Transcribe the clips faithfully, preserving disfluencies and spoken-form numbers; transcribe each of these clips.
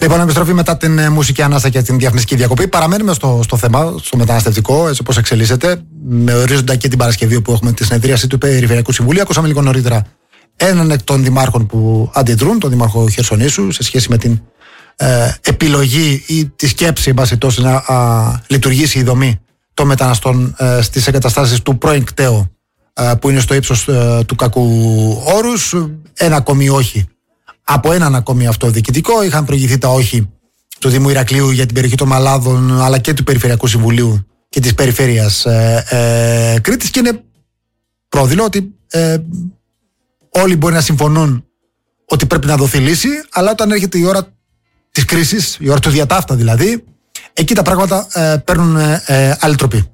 Λοιπόν, επιστροφή μετά την ε, μουσική ανάσα και την διαφημιστική διακοπή. Παραμένουμε στο, στο θέμα, στο μεταναστευτικό, έτσι όπως εξελίσσεται, με ορίζοντα και την Παρασκευή που έχουμε τη συνεδρίαση του Περιφερειακού Συμβουλίου. Ακούσαμε λίγο νωρίτερα έναν εκ των δημάρχων που αντιδρούν, τον Δήμαρχο Χερσονήσου, σε σχέση με την ε, επιλογή ή τη σκέψη, εν πάση τόσο, να α, λειτουργήσει η δομή των μεταναστών ε, στις εγκαταστάσεις του πρώην ΚΤΕΟ, ε, που είναι στο ύψος ε, του κακού όρους. Ένα ακόμη όχι από έναν ακόμη αυτοδιοικητικό. Είχαν προηγηθεί τα όχι του Δήμου Ηρακλείου για την περιοχή των Μαλάδων, αλλά και του Περιφερειακού Συμβουλίου και της Περιφέρειας ε, ε, Κρήτης, και είναι πρόδειλο ότι ε, όλοι μπορεί να συμφωνούν ότι πρέπει να δοθεί λύση, αλλά όταν έρχεται η ώρα της κρίσης, η ώρα του διατάφτα δηλαδή, εκεί τα πράγματα ε, παίρνουν ε, ε, άλλη τροπή.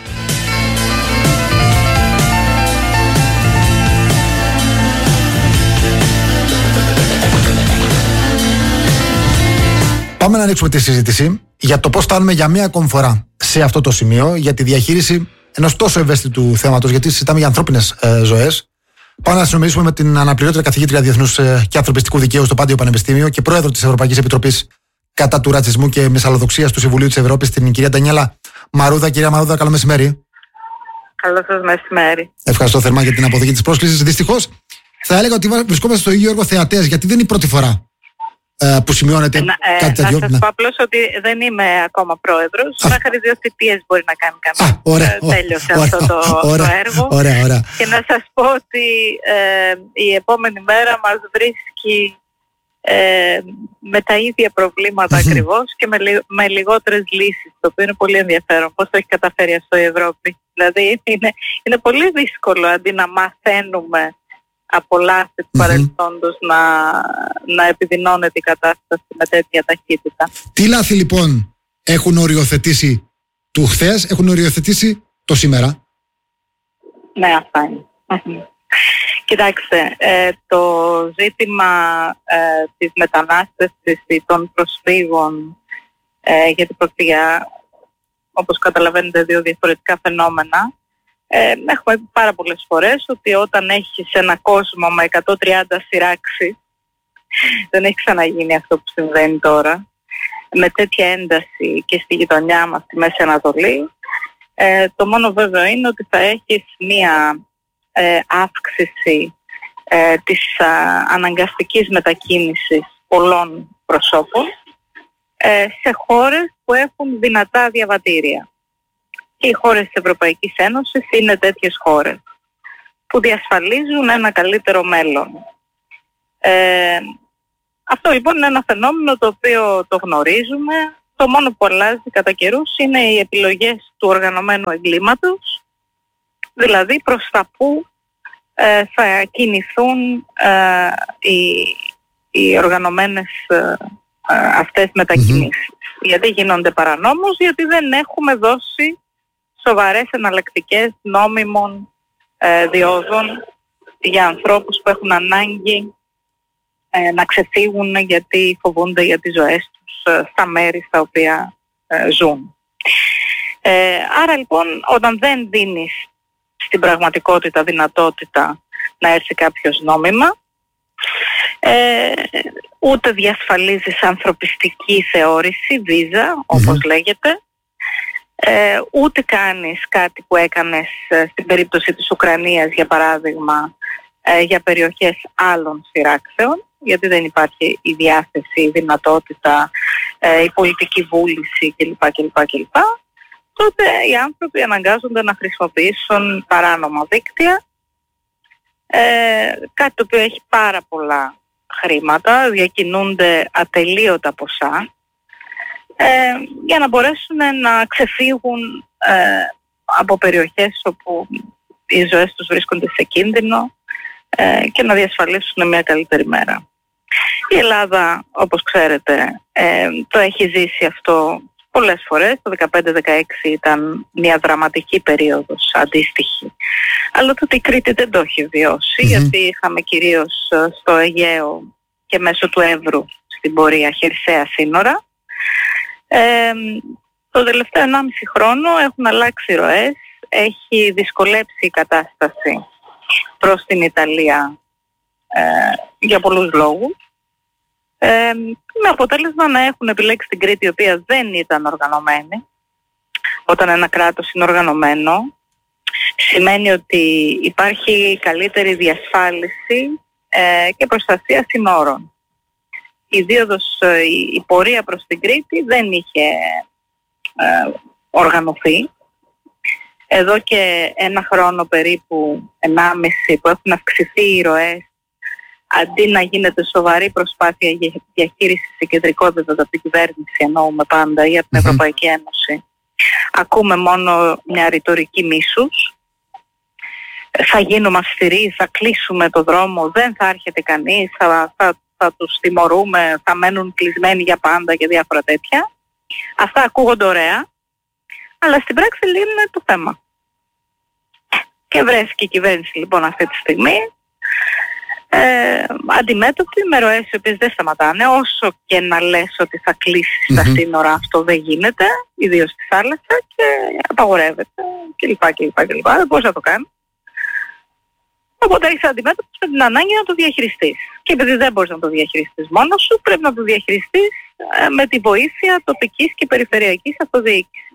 Πάμε να ανοίξουμε τη συζήτηση για το πώς φτάνουμε για μία ακόμη φορά σε αυτό το σημείο, για τη διαχείριση ενός τόσο ευαίσθητου θέματος, γιατί συζητάμε για ανθρώπινες ε, ζωές. Πάμε να συνομιλήσουμε με την αναπληρώτρια καθηγήτρια Διεθνούς ε, και Ανθρωπιστικού Δικαίου στο Πάντιο Πανεπιστήμιο και πρόεδρο της Ευρωπαϊκής Επιτροπής κατά του ρατσισμού και μυσαλλοδοξίας του Συμβουλίου της Ευρώπης, την κυρία Ντανιέλα Μαρούδα. Κυρία Μαρούδα, καλό μεσημέρι. Καλό σας μεσημέρι. Ευχαριστώ θερμά για την αποδοχή της πρόσκλησης. Δυστυχώς, θα έλεγα ότι βρισκόμαστε στο ίδιο έργο θεατές, γιατί δεν είναι η πρώτη φορά Uh, που σημειώνεται να, ε, κάτι τέτοιο. Να σας ναι. πω απλώς ότι δεν είμαι ακόμα πρόεδρος. Μέχρι δύο θητείες μπορεί να κάνει κανένα. Ωραία, τέλειωσε ωραία, αυτό το, ωραία, το έργο. Ωραία, ωραία. Και να σας πω ότι ε, η επόμενη μέρα μας βρίσκει ε, με τα ίδια προβλήματα mm-hmm. ακριβώς και με, με λιγότερες λύσεις, το οποίο είναι πολύ ενδιαφέρον. Πώς το έχει καταφέρει αυτό η Ευρώπη. Δηλαδή είναι, είναι πολύ δύσκολο αντί να μαθαίνουμε από λάθη του mm-hmm. παρελθόντος να, να επιδεινώνεται η κατάσταση με τέτοια ταχύτητα. Τι λάθη λοιπόν έχουν οριοθετήσει του χθες, έχουν οριοθετήσει το σήμερα? Ναι, αυτά είναι. Κοιτάξτε, ε, το ζήτημα ε, της μετανάστευσης ή των προσφύγων, ε, γιατί πρόκειται για, όπως καταλαβαίνετε, δύο διαφορετικά φαινόμενα. Ε, έχουμε πει πάρα πολλές φορές ότι όταν έχεις ένα κόσμο με εκατόν τριάντα σειράξεις, δεν έχει ξαναγίνει αυτό που συμβαίνει τώρα, με τέτοια ένταση και στη γειτονιά μας, στη Μέση Ανατολή. Ε, το μόνο βέβαιο είναι ότι θα έχεις μία ε, αύξηση ε, της α, αναγκαστικής μετακίνησης πολλών προσώπων ε, σε χώρες που έχουν δυνατά διαβατήρια. Και οι χώρες της Ευρωπαϊκής Ένωσης είναι τέτοιες χώρες που διασφαλίζουν ένα καλύτερο μέλλον. Ε, αυτό λοιπόν είναι ένα φαινόμενο το οποίο το γνωρίζουμε. Το μόνο που αλλάζει κατά καιρούς είναι οι επιλογές του οργανωμένου εγκλήματος, δηλαδή προς τα που ε, θα κινηθούν ε, οι, οι οργανωμένες ε, αυτές μετακινήσεις. Mm-hmm. Γιατί γίνονται παρανόμως, γιατί δεν έχουμε δώσει σοβαρές εναλλακτικές νόμιμων ε, διόδων για ανθρώπους που έχουν ανάγκη ε, να ξεφύγουν γιατί φοβούνται για τις ζωές τους ε, στα μέρη στα οποία ε, ζουν. Ε, άρα λοιπόν, όταν δεν δίνεις στην πραγματικότητα δυνατότητα να έρθει κάποιος νόμιμα, ε, ούτε διασφαλίζεις ανθρωπιστική θεώρηση, βίζα όπως mm-hmm. λέγεται, Ε, ούτε κάνεις κάτι που έκανες ε, στην περίπτωση της Ουκρανίας, για παράδειγμα, ε, για περιοχές άλλων σειράξεων, γιατί δεν υπάρχει η διάθεση, η δυνατότητα, ε, η πολιτική βούληση κλπ. κλπ, κλπ. Τότε οι άνθρωποι αναγκάζονται να χρησιμοποιήσουν παράνομα δίκτυα, ε, κάτι το οποίο έχει πάρα πολλά χρήματα, διακινούνται ατελείωτα ποσά, Ε, για να μπορέσουν να ξεφύγουν ε, από περιοχές όπου οι ζωές τους βρίσκονται σε κίνδυνο ε, και να διασφαλίσουν μια καλύτερη μέρα. Η Ελλάδα, όπως ξέρετε, ε, το έχει ζήσει αυτό πολλές φορές. Το δεκαπέντε δεκαέξι ήταν μια δραματική περίοδος αντίστοιχη. Αλλά τότε η Κρήτη δεν το έχει βιώσει, mm-hmm. γιατί είχαμε κυρίως στο Αιγαίο και μέσω του Εύρου στην πορεία χερσαία σύνορα. Ε, το τελευταίο ενάμιση χρόνο έχουν αλλάξει ροές, έχει δυσκολέψει η κατάσταση προς την Ιταλία ε, για πολλούς λόγους. Ε, με αποτέλεσμα να έχουν επιλέξει την Κρήτη, η οποία δεν ήταν οργανωμένη. Όταν ένα κράτος είναι οργανωμένο, σημαίνει ότι υπάρχει καλύτερη διασφάλιση ε, και προστασία συνόρων. Η δίωδος, η, η πορεία προς την Κρήτη δεν είχε ε, οργανωθεί. Εδώ και ένα χρόνο περίπου, ενάμιση, που έχουν αυξηθεί οι ροές, αντί να γίνεται σοβαρή προσπάθεια για διαχείριση σε κεντρικό επίπεδο από την κυβέρνηση, εννοούμε πάντα, ή από την Ευρωπαϊκή Ένωση, ακούμε μόνο μια ρητορική μίσους. Θα γίνουμε αυστηροί, θα κλείσουμε το δρόμο, δεν θα έρχεται κανείς, θα, θα, θα τους τιμωρούμε, θα μένουν κλεισμένοι για πάντα και διάφορα τέτοια. Αυτά ακούγονται ωραία, αλλά στην πράξη λύνουν το θέμα. Και βρέθηκε η κυβέρνηση λοιπόν αυτή τη στιγμή ε, αντιμέτωπη με ροές οι οποίες δεν σταματάνε. Όσο και να λες ότι θα κλείσεις mm-hmm. τα σύνορα, αυτό δεν γίνεται, ιδίως στη θάλασσα, και απαγορεύεται κλπ. κλπ, κλπ. Δεν μπορείς να το κάνεις. Οπότε έχεις αντιμέτωπος με την ανάγκη να το διαχειριστείς. Και επειδή δεν μπορείς να το διαχειριστείς μόνος σου, πρέπει να το διαχειριστείς ε, με τη βοήθεια τοπικής και περιφερειακής αυτοδιοίκησης.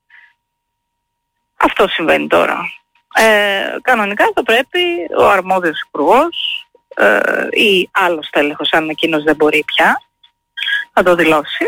Αυτό συμβαίνει τώρα. Ε, κανονικά θα πρέπει ο αρμόδιος υπουργός ε, ή άλλος τέλεχος, αν εκείνος δεν μπορεί πια, να το δηλώσει.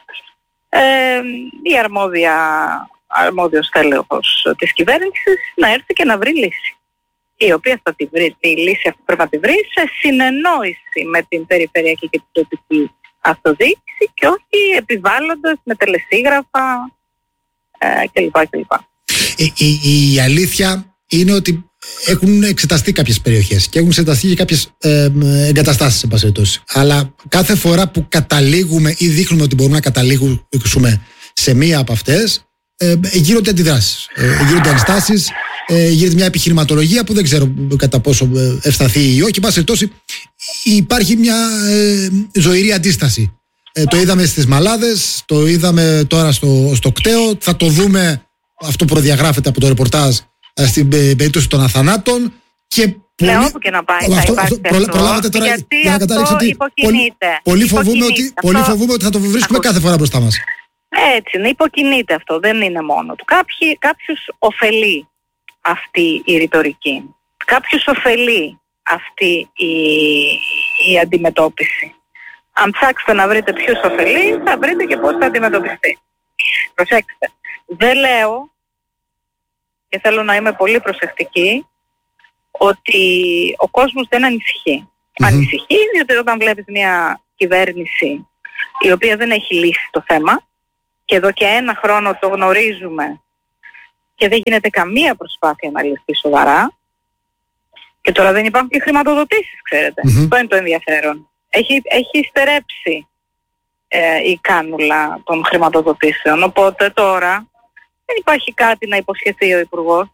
Ε, η αρμόδια, αρμόδιος τέλεχος της κυβέρνησης να έρθει και να βρει λύση, η οποία θα τη βρει, τη λύση αυτή πρέπει να τη βρει σε συνεννόηση με την περιφερειακή και την τοπική αυτοδιοίκηση και όχι επιβάλλοντας με τελεσίγραφα ε, κλπ. κλπ. Η, η, η αλήθεια είναι ότι έχουν εξεταστεί κάποιες περιοχές και έχουν εξεταστεί και κάποιες ε, εγκαταστάσεις, εν πάση περιπτώσει. Αλλά κάθε φορά που καταλήγουμε ή δείχνουμε ότι μπορούμε να καταλήγουμε σε μία από αυτές, ε, γίνονται αντιδράσεις, ε, γίνονται ενστάσεις, ε, γίνεται μια επιχειρηματολογία που δεν ξέρω κατά πόσο ευσταθεί ή όχι. Εν πάση περιπτώσει, υπάρχει μια ε, ζωηρή αντίσταση. Ε, το είδαμε στις Μαλάδες, το είδαμε τώρα στο, στο Κταίο, θα το δούμε. Αυτό προδιαγράφεται από το ρεπορτάζ στην περίπτωση των αθανάτων. Και πολύ... Ναι, όπου και να πάει αυτό, θα υπάρχει αυτό, αυτό. Προλάβατε τώρα γιατί για να καταλήξω ότι πολύ, πολύ, φοβούμε ότι, αυτό... πολύ φοβούμε ότι θα το βρίσκουμε κάθε φορά μπροστά μας. Έτσι είναι, υποκινείται αυτό, δεν είναι μόνο του. Κάποιοι, κάποιους ωφελεί αυτή η ρητορική. Κάποιους ωφελεί αυτή η, η αντιμετώπιση. Αν ψάξετε να βρείτε ποιους ωφελεί, θα βρείτε και πώς θα αντιμετωπιστεί. Προσέξτε. Δεν λέω, και θέλω να είμαι πολύ προσεκτική, ότι ο κόσμος δεν ανησυχεί. Mm-hmm. Ανησυχεί διότι όταν βλέπεις μια κυβέρνηση η οποία δεν έχει λύσει το θέμα, και εδώ και ένα χρόνο το γνωρίζουμε και δεν γίνεται καμία προσπάθεια να λυθεί σοβαρά, και τώρα δεν υπάρχουν και χρηματοδοτήσεις, ξέρετε. Mm-hmm. Αυτό είναι το ενδιαφέρον. Έχει, έχει στερέψει ε, η κάνουλα των χρηματοδοτήσεων, οπότε τώρα δεν υπάρχει κάτι να υποσχεθεί ο Υπουργός,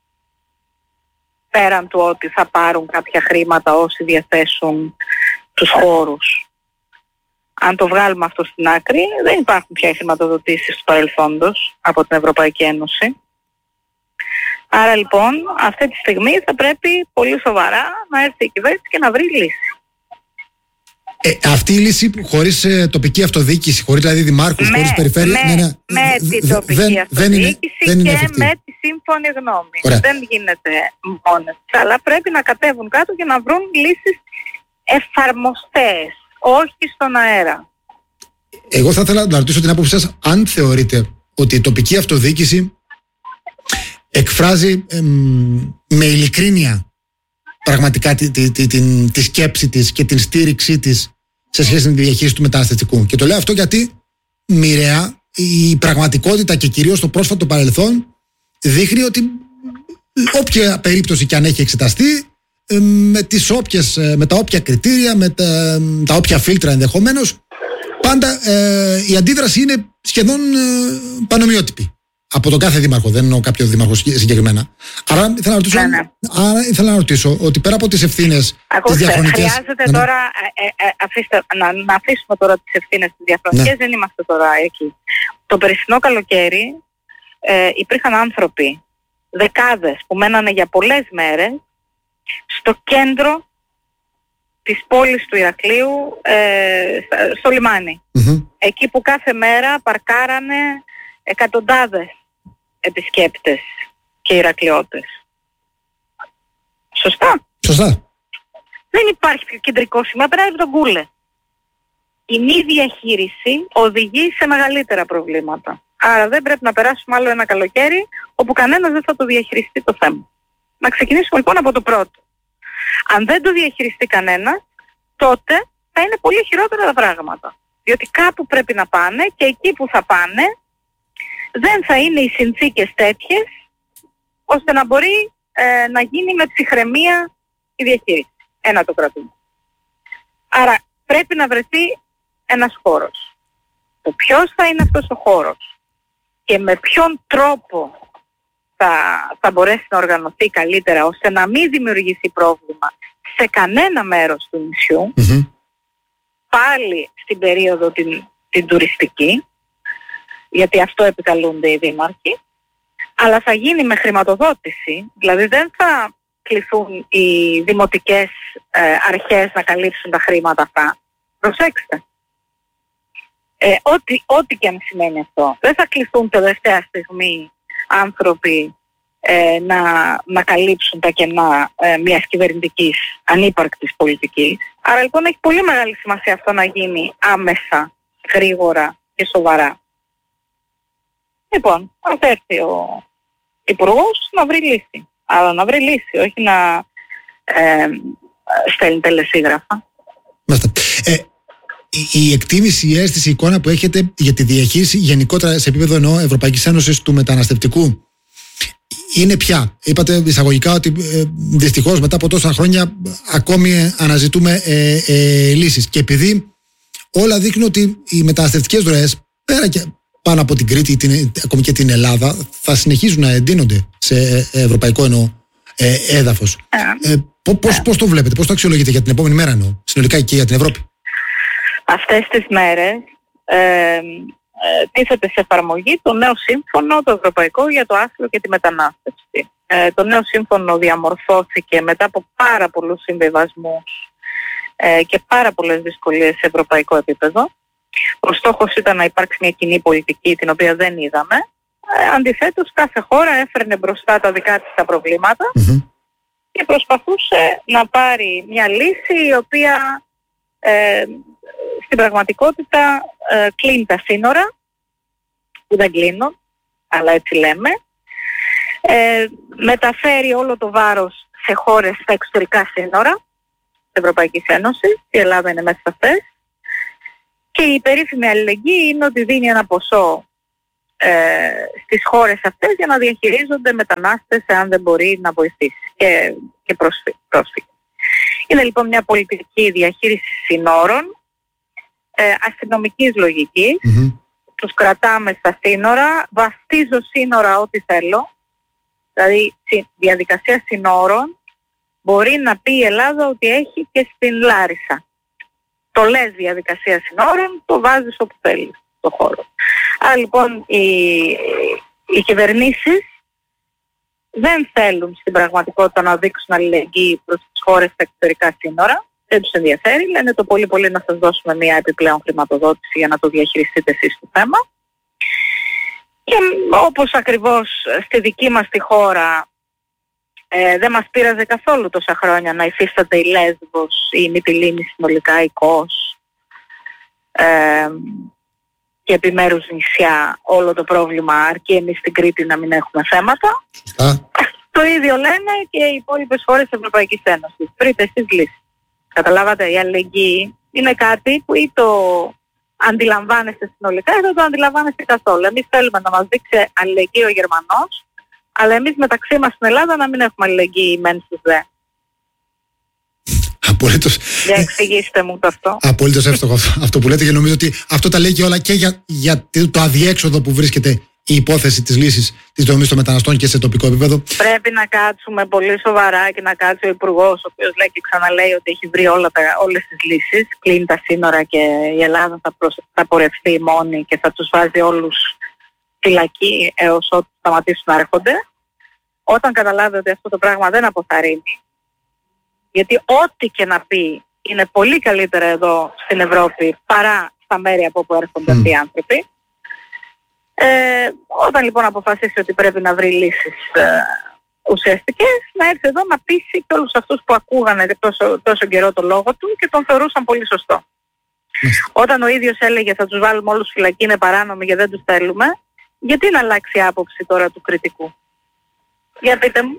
πέραν του ότι θα πάρουν κάποια χρήματα όσοι διαθέσουν τους χώρους. Αν το βγάλουμε αυτό στην άκρη, δεν υπάρχουν πια χρηματοδοτήσεις του παρελθόντος από την Ευρωπαϊκή Ένωση. Άρα λοιπόν αυτή τη στιγμή θα πρέπει πολύ σοβαρά να έρθει η κυβέρνηση και να βρει λύση. Ε, αυτή η λύση χωρίς ε, τοπική αυτοδιοίκηση, χωρίς δηλαδή δημάρχους, χωρίς περιφέρεια, με, ναι, ναι, με την τοπική δεν, αυτοδιοίκηση δεν είναι, και δεν με τη σύμφωνη γνώμη. Ωραία. Δεν γίνεται μόνες, αλλά πρέπει να κατέβουν κάτω και να βρουν λύσεις εφαρμοστές, όχι στον αέρα. Εγώ θα ήθελα να ρωτήσω την άποψη σας, αν θεωρείτε ότι η τοπική αυτοδιοίκηση εκφράζει εμ, με ειλικρίνεια πραγματικά τη, τη, τη, τη, τη σκέψη της και την στήριξή της σε σχέση με τη διαχείριση του μεταναστευτικού. Και το λέω αυτό γιατί μοιραία η πραγματικότητα και κυρίως το πρόσφατο παρελθόν δείχνει ότι όποια περίπτωση και αν έχει εξεταστεί, με, τις όποιες, με τα όποια κριτήρια, με τα, τα όποια φίλτρα ενδεχομένως, πάντα ε, η αντίδραση είναι σχεδόν ε, πανομοιότυπη. Από τον κάθε δήμαρχο, δεν εννοώ κάποιο δήμαρχο συγκεκριμένα. Άρα ήθελα να ρωτήσω, ναι, ναι. Άρα ήθελα να ρωτήσω ότι πέρα από τις ευθύνες τις διαχρονικές... Χρειάζεται ναι, τώρα, ε, ε, αφήστε, να, να αφήσουμε τώρα τις ευθύνες τις διαχρονικές, ναι. Δεν είμαστε τώρα εκεί. Το περσινό καλοκαίρι ε, υπήρχαν άνθρωποι, δεκάδες, που μένανε για πολλές μέρες στο κέντρο της πόλης του Ηρακλείου ε, στο λιμάνι. Mm-hmm. Εκεί που κάθε μέρα παρκάρανε εκατοντάδες επισκέπτες και Ηρακλειώτες. Σωστά. Σωστά. Δεν υπάρχει πιο κεντρικό σημείο πέρα από τον Κούλε. Η μη διαχείριση οδηγεί σε μεγαλύτερα προβλήματα. Άρα δεν πρέπει να περάσουμε άλλο ένα καλοκαίρι όπου κανένας δεν θα το διαχειριστεί το θέμα. Να ξεκινήσουμε λοιπόν από το πρώτο. Αν δεν το διαχειριστεί κανένας, τότε θα είναι πολύ χειρότερα τα πράγματα. Διότι κάπου πρέπει να πάνε και εκεί που θα πάνε δεν θα είναι οι συνθήκες τέτοιες ώστε να μπορεί ε, να γίνει με ψυχραιμία η διαχείριση. Ένα το κρατούμε. Άρα πρέπει να βρεθεί ένας χώρος. Το ποιος θα είναι αυτός ο χώρος και με ποιον τρόπο θα, θα μπορέσει να οργανωθεί καλύτερα ώστε να μην δημιουργήσει πρόβλημα σε κανένα μέρος του νησιού, mm-hmm. πάλι στην περίοδο την, την τουριστική, γιατί αυτό επικαλούνται οι δήμαρχοι, αλλά θα γίνει με χρηματοδότηση, δηλαδή δεν θα κληθούν οι δημοτικές ε, αρχές να καλύψουν τα χρήματα αυτά. Προσέξτε. Ε, ό,τι, ό,τι και αν σημαίνει αυτό. Δεν θα κληθούν τελευταία στιγμή άνθρωποι ε, να, να καλύψουν τα κενά ε, μιας κυβερνητικής ανύπαρκτης πολιτικής. Άρα λοιπόν έχει πολύ μεγάλη σημασία αυτό να γίνει άμεσα, γρήγορα και σοβαρά. Λοιπόν, αν έρθει ο Υπουργός να βρει λύση. Αλλά να βρει λύση, όχι να ε, στέλνει τελεσίγραφα. Μάλιστα. Ε, η εκτίμηση, η αίσθηση, η εικόνα που έχετε για τη διαχείριση γενικότερα σε επίπεδο εννοώ Ευρωπαϊκής Ένωσης του μεταναστευτικού είναι πια? Είπατε εισαγωγικά ότι ε, δυστυχώς μετά από τόσα χρόνια ακόμη αναζητούμε ε, ε, λύσεις. Και επειδή όλα δείχνουν ότι οι μεταναστευτικές ροές πέρα και πάνω από την Κρήτη, την, ακόμη και την Ελλάδα, θα συνεχίζουν να εντείνονται σε ευρωπαϊκό εννοώ ε, έδαφος. Ε, πώς, πώς το βλέπετε, πώς το αξιολογείτε για την επόμενη μέρα εννοώ, συνολικά και για την Ευρώπη? Αυτές τις μέρες ε, ε, τίθεται σε εφαρμογή το νέο σύμφωνο, το ευρωπαϊκό για το άσυλο και τη μετανάστευση. Ε, το νέο σύμφωνο διαμορφώθηκε μετά από πάρα πολλούς συμβιβασμούς ε, και πάρα πολλές δυσκολίες σε ευρωπαϊκό επίπεδο. Ο στόχος ήταν να υπάρξει μια κοινή πολιτική, την οποία δεν είδαμε. Ε, αντιθέτως, κάθε χώρα έφερνε μπροστά τα δικά της τα προβλήματα mm-hmm. και προσπαθούσε να πάρει μια λύση η οποία ε, στην πραγματικότητα ε, κλείνει τα σύνορα, που δεν κλείνουν, αλλά έτσι λέμε. Ε, μεταφέρει όλο το βάρος σε χώρες στα εξωτερικά σύνορα της Ευρωπαϊκής Ένωσης. Η Ελλάδα είναι μέσα σε αυτές. Και η περίφημη αλληλεγγύη είναι ότι δίνει ένα ποσό ε, στις χώρες αυτές για να διαχειρίζονται μετανάστες εάν δεν μπορεί να βοηθήσει και, και πρόσφυγες. Είναι λοιπόν μια πολιτική διαχείριση συνόρων, ε, αστυνομικής λογικής. Mm-hmm. Τους κρατάμε στα σύνορα, βαστίζω σύνορα ό,τι θέλω. Δηλαδή διαδικασία συνόρων μπορεί να πει η Ελλάδα ότι έχει και στην Λάρισα. Το λες διαδικασία συνόρων, το βάζεις όπου θέλεις στο χώρο. Άρα λοιπόν οι, οι κυβερνήσεις δεν θέλουν στην πραγματικότητα να δείξουν αλληλεγγύη προς τις χώρες στα εξωτερικά σύνορα. Δεν τους ενδιαφέρει. Λένε το πολύ πολύ να σας δώσουμε μια επιπλέον χρηματοδότηση για να το διαχειριστείτε εσείς το θέμα. Και όπως ακριβώς στη δική μας τη χώρα ε, δεν μας πείραζε καθόλου τόσα χρόνια να υφίσταται η Λέσβος ή η Μυτιλήνη συνολικά, η Κος ε, και επιμέρους νησιά όλο το πρόβλημα, αρκεί εμείς στην Κρήτη να μην έχουμε θέματα. Α. Το ίδιο λένε και οι υπόλοιπες χώρες της Ευρωπαϊκής Ένωσης. Βρείτε εσείς λύση. Καταλάβατε, η αλληλεγγύη είναι κάτι που ή το αντιλαμβάνεστε συνολικά ή δεν το αντιλαμβάνεστε καθόλου. Εμείς θέλουμε να μας δείξει αλληλεγγύη ο Γερμανός, αλλά εμείς μεταξύ μας στην Ελλάδα να μην έχουμε αλληλεγγύη μεν στους δε. Απολύτως. Για εξηγήστε μου το αυτό. Απολύτως εύστοχο αυτό που λέτε, και νομίζω ότι αυτό τα λέει και όλα και για, για το αδιέξοδο που βρίσκεται η υπόθεση της λύσης της δομής των μεταναστών και σε τοπικό επίπεδο. Πρέπει να κάτσουμε πολύ σοβαρά και να κάτσει ο Υπουργός, ο οποίος λέει και ξαναλέει ότι έχει βρει όλα τα, όλες τις λύσεις. Κλείνει τα σύνορα και η Ελλάδα θα, προσ... θα πορευτεί μόνη και θα τους βάζει όλους φυλακή έως ότου σταματήσουν να έρχονται. Όταν καταλάβει ότι αυτό το πράγμα δεν αποθαρρύνει, γιατί ό,τι και να πει είναι πολύ καλύτερα εδώ στην Ευρώπη παρά στα μέρη από όπου έρχονται Mm. αυτοί οι άνθρωποι. Ε, όταν λοιπόν αποφασίσει ότι πρέπει να βρει λύσεις ε, ουσιαστικές, να έρθει εδώ να πείσει και όλους αυτούς που ακούγανε τόσο, τόσο καιρό το λόγο του και τον θεωρούσαν πολύ σωστό. Mm. Όταν ο ίδιος έλεγε θα τους βάλουμε όλους φυλακή, είναι παράνομοι γιατί δεν τους θέλουμε, γιατί να αλλάξει η άποψη τώρα του κριτικού? Για πείτε μου.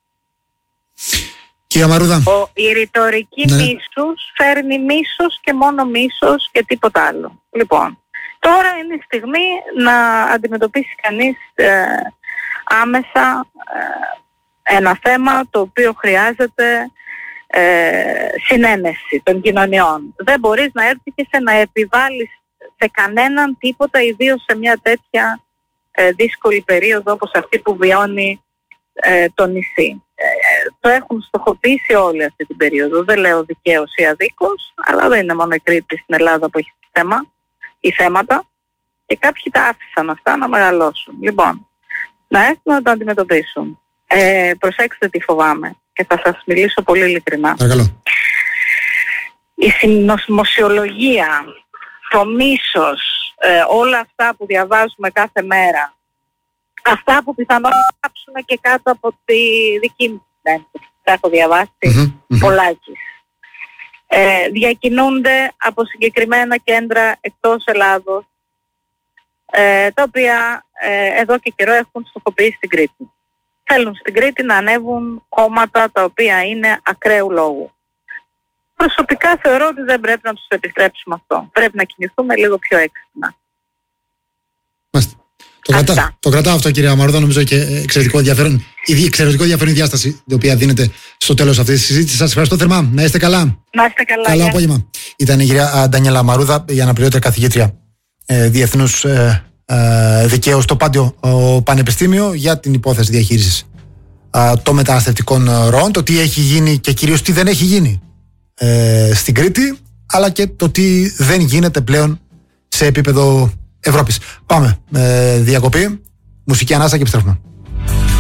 Κυρία Μαρούδα. Ο, η ρητορική ναι. μίσους φέρνει μίσος και μόνο μίσος και τίποτα άλλο. Λοιπόν, τώρα είναι η στιγμή να αντιμετωπίσει κανείς ε, άμεσα ε, ένα θέμα το οποίο χρειάζεται ε, συνένεση των κοινωνιών. Δεν μπορείς να έρθεις και σε να επιβάλλεις σε κανέναν τίποτα, ιδίως σε μια τέτοια ε, δύσκολη περίοδο όπως αυτή που βιώνει ε, το νησί. Ε, το έχουν στοχοποιήσει όλη αυτή την περίοδο. Δεν λέω δικαίως ή αδίκως, αλλά δεν είναι μόνο η Κρήτη στην Ελλάδα που έχει θέμα ή θέματα και κάποιοι τα άφησαν αυτά να μεγαλώσουν. Λοιπόν, να έρθουν να το αντιμετωπίσουν. Ε, προσέξτε τι φοβάμαι και θα σας μιλήσω πολύ ειλικρινά. Παρακαλώ. Η συνωμοσιολογία, το μίσος, ε, όλα αυτά που διαβάζουμε κάθε μέρα, αυτά που πιθανόν κάψουν και κάτω από τη δική μου συνέντευξη, τα έχω διαβάσει mm-hmm, πολλάκις, ε, διακινούνται από συγκεκριμένα κέντρα εκτός Ελλάδος, ε, τα οποία ε, εδώ και καιρό έχουν στοχοποιήσει την Κρήτη. Θέλουν στην Κρήτη να ανέβουν κόμματα τα οποία είναι ακραίου λόγου. Προσωπικά θεωρώ ότι δεν πρέπει να τους επιτρέψουμε αυτό. Πρέπει να κινηθούμε λίγο πιο έξυπνα. Το, κρατά, το κρατάω αυτό, κυρία Μαρούδα, νομίζω και εξαιρετικό ενδιαφέρον. Η εξαιρετικό ενδιαφέρον διάσταση η οποία δίνεται στο τέλος αυτής της συζήτησης. Σας ευχαριστώ θερμά. Να είστε καλά. Να είστε καλά. Καλό απόγευμα. Ήταν η κυρία Ντανιέλα Μαρούδα, η αναπληρώτρια καθηγήτρια ε, Διεθνούς ε, ε, Δικαίου στο Πάντιο ο Πανεπιστήμιο για την υπόθεση διαχείρισης ε, των μεταναστευτικών ροών, το τι έχει γίνει και κυρίως τι δεν έχει γίνει ε, στην Κρήτη, αλλά και το τι δεν γίνεται πλέον σε επίπεδο Ευρώπης. Πάμε. Ε, διακοπή, μουσική ανάσα και επιστρέφουμε.